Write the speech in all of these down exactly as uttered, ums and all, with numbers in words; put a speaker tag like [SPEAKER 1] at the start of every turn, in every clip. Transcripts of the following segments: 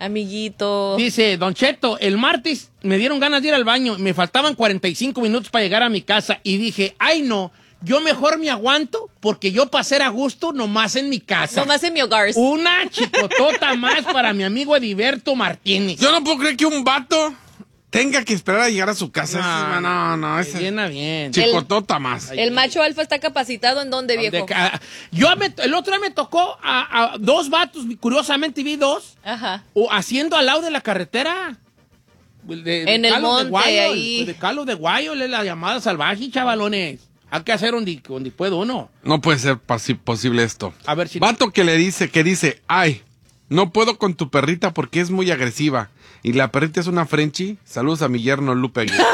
[SPEAKER 1] Amiguito.
[SPEAKER 2] Dice, Don Cheto, el martes me dieron ganas de ir al baño. Me faltaban cuarenta y cinco minutos para llegar a mi casa. Y dije, ay no, yo mejor me aguanto porque yo pasé a gusto nomás en mi casa.
[SPEAKER 1] Nomás en mi hogar.
[SPEAKER 2] Una chicotota más para mi amigo Heriberto Martínez.
[SPEAKER 3] Yo no puedo creer que un vato tenga que esperar a llegar a su casa.
[SPEAKER 2] No,
[SPEAKER 3] No, no, no.
[SPEAKER 2] Se llena bien.
[SPEAKER 3] Chicotota más.
[SPEAKER 1] El macho alfa está capacitado ¿en dónde, viejo?
[SPEAKER 2] Ca- Yo me- el otro día me tocó a, a dos vatos, curiosamente vi dos,
[SPEAKER 1] Ajá.
[SPEAKER 2] o haciendo al lado de la carretera. De-
[SPEAKER 1] En
[SPEAKER 2] de
[SPEAKER 1] el
[SPEAKER 2] Calo de
[SPEAKER 1] monte,
[SPEAKER 2] Guayo,
[SPEAKER 1] ahí.
[SPEAKER 2] De Calo de Guayo, es la llamada salvaje, chavalones. Hay que hacer donde, donde puede uno.
[SPEAKER 3] No puede ser pasi- posible esto.
[SPEAKER 2] A ver si...
[SPEAKER 3] Vato que le dice, que dice, ay, no puedo con tu perrita porque es muy agresiva. Y la perrita es una Frenchie. Saludos a mi yerno Lupe Aguilar.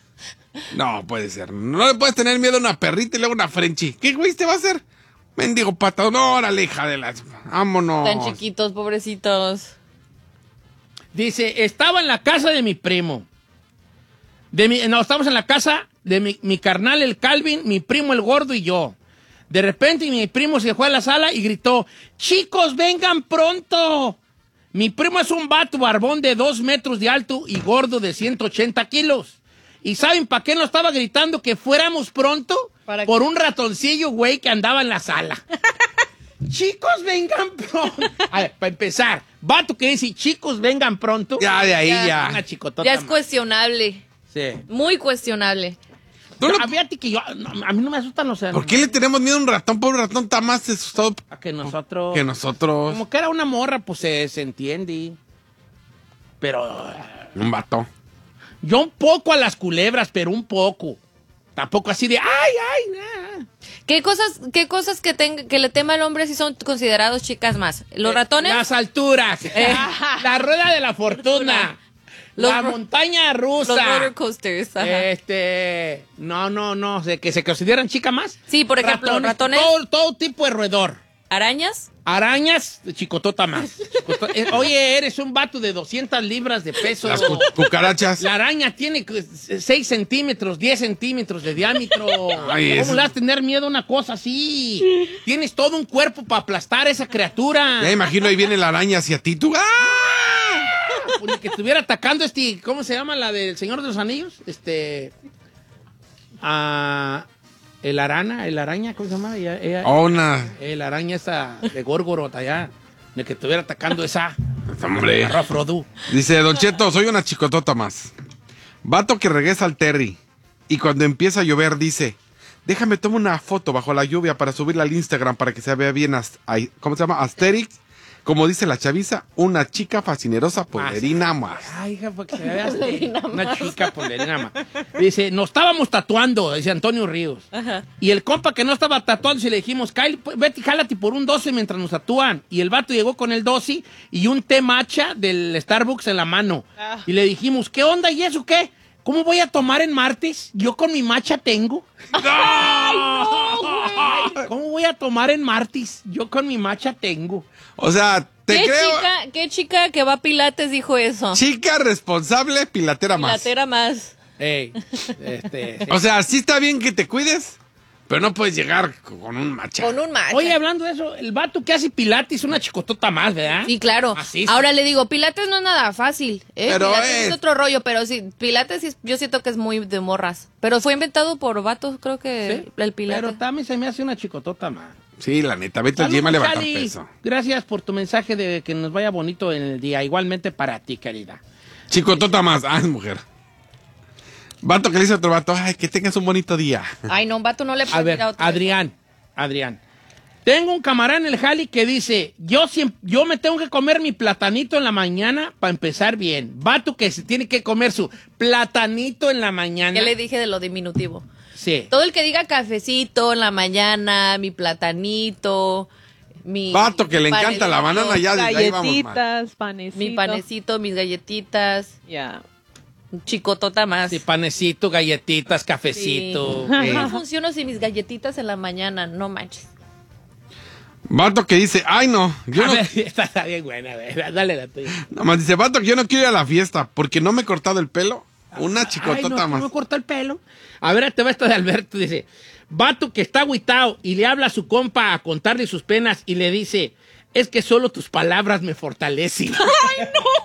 [SPEAKER 3] No puede ser. No le puedes tener miedo a una perrita y luego una Frenchie. ¿Qué güey te va a hacer? Mendigo pato. No, órale, hija de las... Vámonos.
[SPEAKER 1] Tan chiquitos, pobrecitos.
[SPEAKER 2] Dice, estaba en la casa de mi primo. De mi, no, estamos en la casa de mi, mi carnal, el Calvin, mi primo, el gordo y yo. De repente mi primo se fue a la sala y gritó, chicos, vengan pronto. Mi primo es un vato barbón de dos metros de alto y gordo de ciento ochenta kilos. ¿Y saben para qué nos estaba gritando que fuéramos pronto?
[SPEAKER 1] ¿Para
[SPEAKER 2] Por un ratoncillo, güey, que andaba en la sala. Chicos, vengan pronto. A ver, para empezar, vato que dice, chicos, vengan pronto.
[SPEAKER 3] Ya, de ahí
[SPEAKER 1] Ya.
[SPEAKER 3] ya.
[SPEAKER 2] Una chicotota
[SPEAKER 1] Ya es
[SPEAKER 2] más.
[SPEAKER 1] cuestionable.
[SPEAKER 2] Sí.
[SPEAKER 1] Muy cuestionable.
[SPEAKER 3] ¿Tú no-
[SPEAKER 2] A, fíjate que yo, no, a mí no me asustan los
[SPEAKER 3] ¿Por qué le tenemos miedo a un ratón? Pobre ratón está más asustado
[SPEAKER 2] A que nosotros...
[SPEAKER 3] que nosotros.
[SPEAKER 2] Como que era una morra, pues se, se entiende. Pero...
[SPEAKER 3] Un vato.
[SPEAKER 2] Yo un poco a las culebras, pero un poco. Tampoco así de, ay, ay, nah.
[SPEAKER 1] ¿Qué cosas, qué cosas que, tenga, que le tema al hombre si son considerados chicas más? ¿Los
[SPEAKER 2] Eh,
[SPEAKER 1] ratones?
[SPEAKER 2] Las alturas.
[SPEAKER 1] Eh.
[SPEAKER 2] La rueda de la fortuna.
[SPEAKER 1] Los
[SPEAKER 2] la
[SPEAKER 1] ro-
[SPEAKER 2] montaña rusa.
[SPEAKER 1] Los roller coasters. Ajá.
[SPEAKER 2] Este... No, no, no. De que se consideran chica más.
[SPEAKER 1] Sí, por ejemplo, ratones.
[SPEAKER 2] Todo, todo tipo de roedor.
[SPEAKER 1] ¿Arañas?
[SPEAKER 2] Arañas, chicotota más. Chicoto- eh, Oye, eres un vato de doscientas libras de peso.
[SPEAKER 3] Las cu- cucarachas.
[SPEAKER 2] La araña tiene seis centímetros, diez centímetros de diámetro.
[SPEAKER 3] Ay,
[SPEAKER 2] ¿Cómo
[SPEAKER 3] eso-
[SPEAKER 2] le vas a tener miedo a una cosa así? Tienes todo un cuerpo para aplastar a esa criatura.
[SPEAKER 3] Ya imagino ahí viene la araña hacia ti. Tú. ¡Ah!
[SPEAKER 2] Pues ni que estuviera atacando este, ¿cómo se llama la del Señor de los Anillos? Este... Ah... El arana, el araña, ¿cómo se llama? Ella- ella-
[SPEAKER 3] Oh, una.
[SPEAKER 2] El araña esa de Gorgoroth allá, de que estuviera atacando esa.
[SPEAKER 3] Hombre.
[SPEAKER 2] Agarró a Frodo.
[SPEAKER 3] Dice, Don Cheto, soy una chicotota más. Vato que regresa al Terry. Y cuando empieza a llover dice, déjame tomar una foto bajo la lluvia para subirla al Instagram para que se vea bien, as- ay, ¿cómo se llama? Asterix. Como dice la chaviza, una chica fascinerosa polerina más.
[SPEAKER 2] Ay, hija, porque se vea este, una chica polerina más. Dice, nos estábamos tatuando, dice Antonio Ríos.
[SPEAKER 1] Ajá.
[SPEAKER 2] Y el compa que no estaba tatuando, si le dijimos, Kyle, pues, vete, jálate por un doce mientras nos tatúan. Y el vato llegó con el doce y un té matcha del Starbucks en la mano.
[SPEAKER 1] Ah.
[SPEAKER 2] Y le dijimos, ¿qué onda? ¿Y eso qué? ¿Cómo voy a tomar en martes? Yo con mi matcha tengo. ¿Cómo voy a tomar en martes? Yo con mi matcha tengo.
[SPEAKER 3] O sea, te
[SPEAKER 1] ¿Qué
[SPEAKER 3] creo.
[SPEAKER 1] chica, ¿Qué chica que va a Pilates dijo eso?
[SPEAKER 3] Chica responsable, pilatera más.
[SPEAKER 1] Pilatera más.
[SPEAKER 2] Ey, este, sí.
[SPEAKER 3] O sea, sí está bien que te cuides, pero no puedes llegar con un macha.
[SPEAKER 1] Con un macho.
[SPEAKER 2] Oye, hablando de eso, el vato que hace pilates es una chicotota más, ¿verdad?
[SPEAKER 1] Sí, claro.
[SPEAKER 2] Así es.
[SPEAKER 1] Ahora le digo, Pilates no es nada fácil. ¿eh?
[SPEAKER 3] Pero
[SPEAKER 1] Pilates
[SPEAKER 3] es-
[SPEAKER 1] es otro rollo, pero sí, Pilates sí, yo siento que es muy de morras. Pero fue inventado por vatos, creo que
[SPEAKER 2] Sí,
[SPEAKER 1] el Pilates.
[SPEAKER 2] Pero también se me hace una chicotota más.
[SPEAKER 3] Sí, la neta, vete al gym a levantar
[SPEAKER 2] Chali.
[SPEAKER 3] peso.
[SPEAKER 2] Gracias por tu mensaje de que nos vaya bonito en el día. Igualmente para ti, querida.
[SPEAKER 3] Chicotota más. Ah, es mujer. Vato que le dice a otro vato, ay, que tengas un bonito día.
[SPEAKER 1] Ay, no, un vato no le
[SPEAKER 2] A
[SPEAKER 1] puede
[SPEAKER 2] ver,
[SPEAKER 1] ir a otro.
[SPEAKER 2] Adrián, Adrián. Tengo un camarada en el jali que dice, yo, siem- yo me tengo que comer mi platanito en la mañana para empezar bien. Vato que se tiene que comer su platanito en la mañana.
[SPEAKER 1] ¿Qué le dije de lo diminutivo?
[SPEAKER 2] Sí.
[SPEAKER 1] Todo el que diga cafecito en la mañana, mi platanito, mi...
[SPEAKER 3] Vato que le
[SPEAKER 1] mi
[SPEAKER 3] encanta la
[SPEAKER 1] panecito,
[SPEAKER 3] banana, ya desde ahí vamos mal.
[SPEAKER 4] Galletitas, panecito.
[SPEAKER 1] Mi panecito, mis galletitas,
[SPEAKER 4] Ya.
[SPEAKER 1] un chicotota más.
[SPEAKER 2] Sí, panecito, galletitas,
[SPEAKER 1] Sí.
[SPEAKER 2] cafecito.
[SPEAKER 1] Yo
[SPEAKER 2] eh.
[SPEAKER 1] no funciono sin mis galletitas en la mañana, no manches.
[SPEAKER 3] Vato que dice, ay, no. Yo
[SPEAKER 2] A
[SPEAKER 3] no.
[SPEAKER 2] ver, esta está bien buena, a ver, dale la tuya.
[SPEAKER 3] Nomás dice, vato que yo no quiero ir a la fiesta porque no me he cortado el pelo. Una
[SPEAKER 2] Ay,
[SPEAKER 3] chicotota
[SPEAKER 2] no,
[SPEAKER 3] más.
[SPEAKER 2] me cortó el pelo. A ver, te va esta de Alberto, dice, vato que está agüitado y le habla a su compa a contarle sus penas y le dice, es que solo tus palabras me fortalecen. ¡Ay, no!